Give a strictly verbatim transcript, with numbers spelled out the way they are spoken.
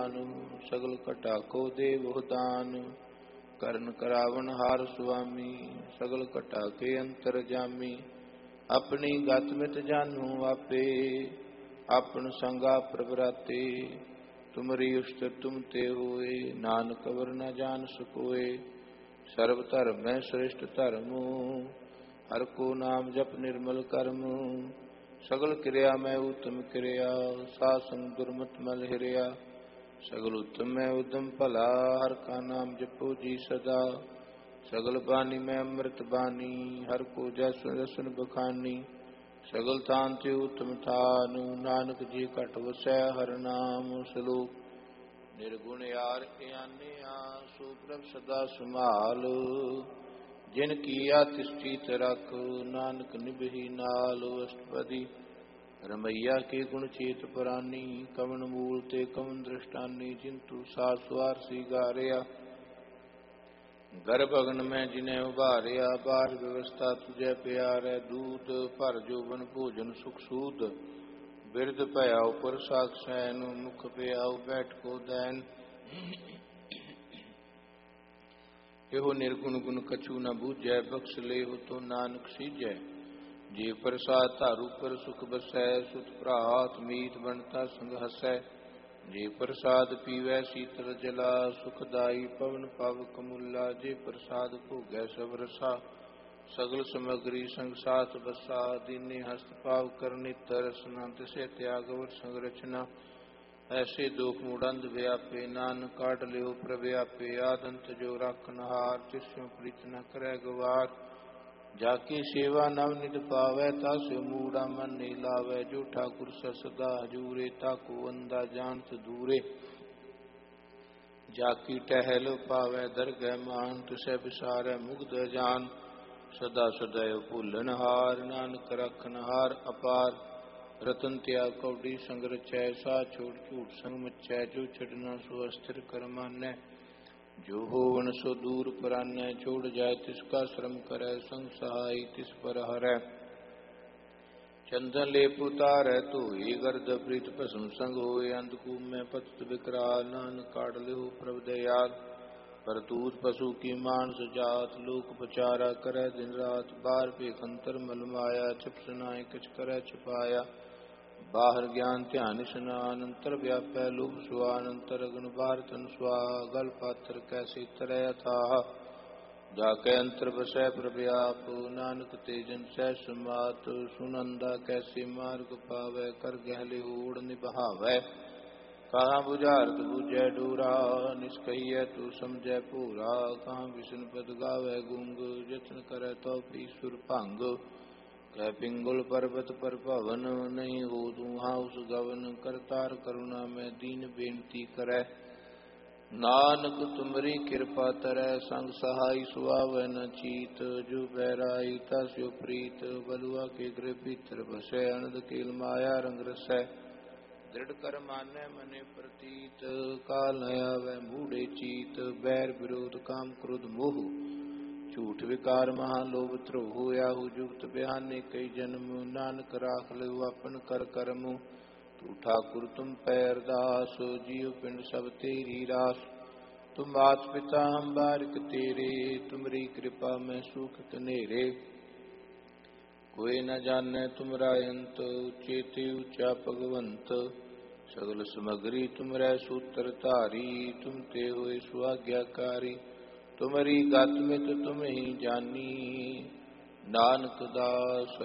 सगल घटा को दे बहु दान। करण करावन हार सुआमी सगल घटा के अंतर जामी। अपनी गत मित जानू आपे अपन संगा प्रभराते। तुमरी उष्ट तुम ते होए नानक वर न जान सकोए। सर्व धर्म में श्रेष्ठ धर्म हर को नाम जप निर्मल कर्म। सगल क्रिया में उत्तम क्रिया सासंग दुर्मत मल हिरिया। सगल उत्तम में उद्यम भला हर का नाम जपो जी सदा। सगल बानी में अमृत बानी हर को जस रसन बखानी। सगल थान ते उत्तम थान नानक जी घट वसै हर नाम सलोक। निर्गुण यार आने सो प्रभ सदा संभाल। जिन किया तिष्ठित रख नानक निभहि नाल। अष्टपदी रमैया के गुण चेत परानी कवन मूल ते कवन दृष्टानी। जिंतु सार सुवार सी गारिया गर्भ अगन में जिन्हें उबारिया। बार व्यवस्था तुझे प्यार है दूध भर जोबन भोजन सुख सूद। बिरद भया उपर साख सैन मुख प्याऊ बैठ को दैन। एहो निर्गुण गुण कछु न बूझै बख्श ले हो तो नानक सीजै। जे प्रसाद तारू पर सुख बसै सुत प्रात मीत बनता संग हसै। जे प्रसाद पीवै शीतल जला सुखदाई पवन पावक मुला। जे प्रसाद भोगै सब रसा सगल समग्री संग साथ बसा। दीने हस्त पाव कर नितर रसना तिसे त्याग वर संग रचना। ऐसे दोख मूढ़ंध व्यापे नानक काट लियो प्रव्यापे। आदंत जो राखन हार तिस्यों प्रीत न करे गवार। जाकी सेवा नव निध पावै तास्यो मूढ़ा मन नहीं लावै। जो ठाकुर सदा हजूरे ताको अंधा जानत दूरे। जाकी टहल पावै दरगह मान तिसै बिसारै मुग्ध जान। सदा सदैव भूलन हार नानक रखन हार अपार। रतन त्याग कौडी संग रचै सा छोड़ झूठ संग मचै। जो छड़ना सो अस्थिर कर मानै जो होवन सो दूर परानै। छोड़ जाय तिसका श्रम करै संग सहाय तिस पर हरै। चंदन लेप उतारै धोए गर्द प्रीत भस्म संग होए। अंधकूप में पतित विकराल नानक काढ़ लियो प्रभ दयाल। परतूत पशु की मानस जात लोक पचारा करै दिन रात। बार भेख अंतर मल माया छिप सुनाए कछ करै छिपाया। बाहर ज्ञान ध्यान स्नान अंतर व्यापै लोभ सुआन। अंतर अग्न बाहर तन सुआ गल पात्र कैसे तरह अथाह। जाके अंतर बसै प्रव्याप नानक तेजन सह समात। सुनंदा कैसे मार्ग पावै कर गहले ओढ़ निबहावै। कहाँ बुझारत बूझै डोरा निष्कहियै तू समझै पूरा। कहाँ विष्णु पद गावै गुंग जतन करै तो ईश्वर भंग। कह पिंगुल पर्वत पर पवन नहीं हो तुहाँ उस गवन। करतार करुणा में दीन बेनती करै नानक तुमरी कृपा तरੈ। संग सहाय सुआवै न चीत जो बैराई तास्यो प्रीत। बलुआ के गृह भीतर बसै अनद केल माया रंग रसै। दृढ़ कर मानै मने प्रतीत काल न आवै मूढ़े चीत। बैर विरोध काम क्रोध मोह झूठ विकार महालोभ द्रोह। याहू जुगत बयाने कई जन्म नानक राख लियो अपन कर करम। तू ठाकुर तुम पै अरदास जियो पिंड सब तेरी रास। तुम मात पिता हम बारिक तेरे तुमरी कृपा में सुख कनेरे। कोई न जाने तुमरा अंत चेते ऊंचा भगवंत। सगल समग्री तुमरै सूत्र धारी तुम ते होए सुआज्ञाकारी। तुमरी गत मित तुम ही जानी नानक दास।